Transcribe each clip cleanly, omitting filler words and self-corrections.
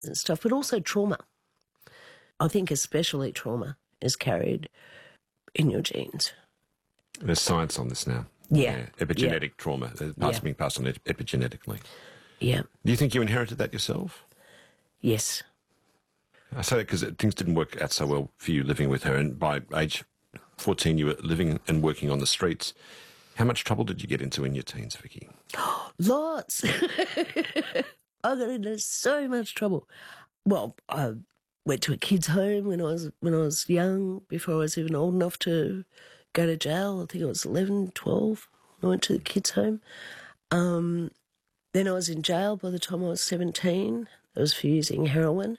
and stuff, but also trauma. I think especially trauma is carried in your genes. There's science on this now. Yeah. Epigenetic trauma, being passed on epigenetically. Yeah. Do you think you inherited that yourself? Yes. I say that because things didn't work out so well for you living with her, and by age 14 you were living and working on the streets. How much trouble did you get into in your teens, Vicky? Lots. I got into so much trouble. Well, I went to a kids' home when I was young, before I was even old enough to go to jail. I think I was 11, 12. I went to the kids' home. Then I was in jail by the time I was 17. That was for using heroin.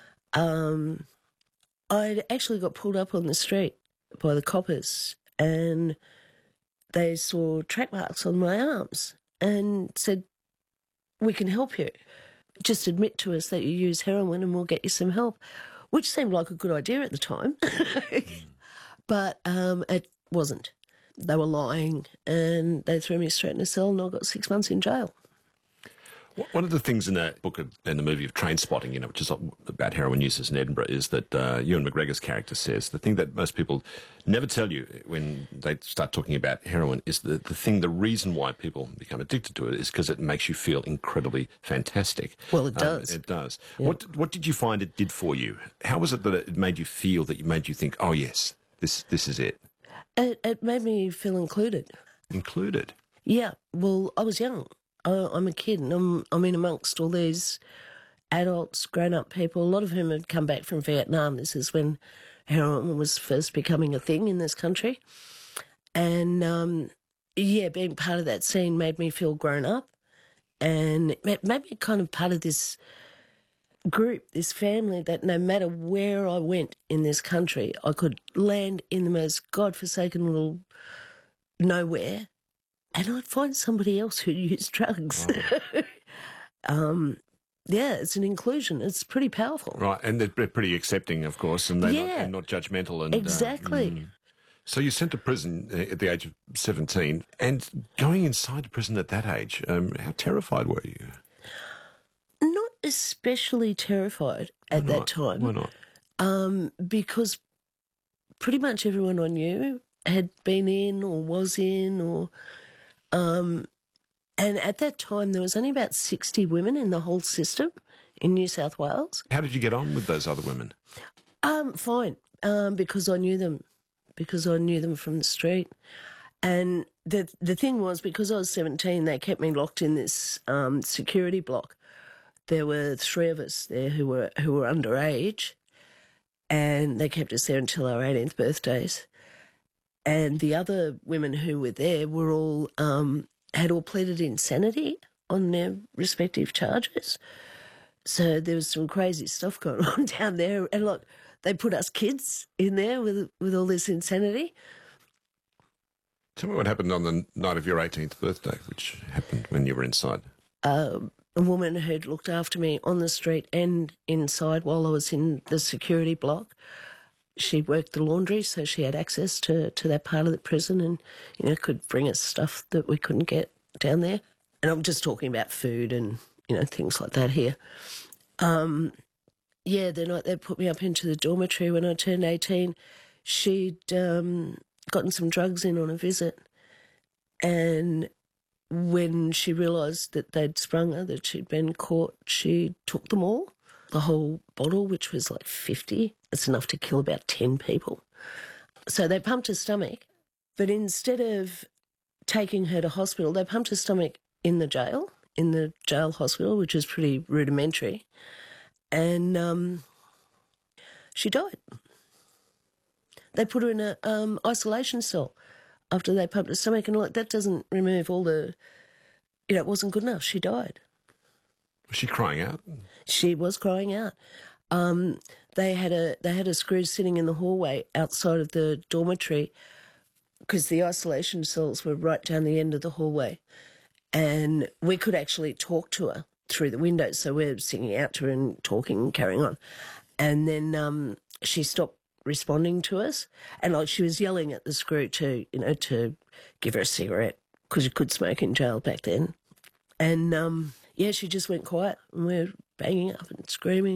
I actually got pulled up on the street by the coppers, and they saw track marks on my arms and said, "We can help you. Just admit to us that you use heroin and we'll get you some help," which seemed like a good idea at the time. But it wasn't. They were lying, and they threw me straight in a cell, and I got 6 months in jail. One of the things in that book and the movie of Trainspotting, which is about heroin users in Edinburgh, is that Ewan McGregor's character says the thing that most people never tell you when they start talking about heroin is the reason why people become addicted to it is because it makes you feel incredibly fantastic. Well, it does. It does. Yeah. What did you find it did for you? How was it that it made you feel, that it made you think, oh, yes, this is it? It made me feel included. Included? Yeah. Well, I was young. I'm a kid, and I'm in amongst all these adults, grown-up people, a lot of whom had come back from Vietnam. This is when heroin was first becoming a thing in this country. And, being part of that scene made me feel grown up, and it made me kind of part of this group, this family, that no matter where I went in this country, I could land in the most godforsaken little nowhere, and I'd find somebody else who used drugs. Oh. It's an inclusion. It's pretty powerful. Right, and they're pretty accepting, of course, and they're not judgmental. And exactly. So you're sent to prison at the age of 17, and going inside the prison at that age, how terrified were you? Not especially terrified at that time. Why not? Because pretty much everyone I knew had been in or was in or... and at that time, there was only about 60 women in the whole system in New South Wales. How did you get on with those other women? Fine, because I knew them. Because I knew them from the street. And the thing was, because I was 17, they kept me locked in this security block. There were 3 of us there who were underage, and they kept us there until our 18th birthdays. And the other women who were there were all had all pleaded insanity on their respective charges. So there was some crazy stuff going on down there. And look, they put us kids in there with all this insanity. Tell me what happened on the night of your 18th birthday, which happened when you were inside. A woman who'd looked after me on the street and inside while I was in the security block. She worked the laundry, so she had access to that part of the prison and, could bring us stuff that we couldn't get down there. And I'm just talking about food and, things like that here. The night they put me up into the dormitory when I turned 18, she'd gotten some drugs in on a visit. And when she realised that they'd sprung her, that she'd been caught, she took them all. The whole bottle, which was like 50. It's enough to kill about 10 people. So they pumped her stomach, but instead of taking her to hospital, they pumped her stomach in the jail hospital, which is pretty rudimentary, and she died. They put her in a isolation cell after they pumped her stomach, and that doesn't remove all the... it wasn't good enough. She died. Was she crying out? She was crying out. They had a screw sitting in the hallway outside of the dormitory because the isolation cells were right down the end of the hallway, and we could actually talk to her through the window. So we're singing out to her and talking and carrying on. And then she stopped responding to us, and she was yelling at the screw to give her a cigarette because you could smoke in jail back then. And she just went quiet, and we were banging up and screaming.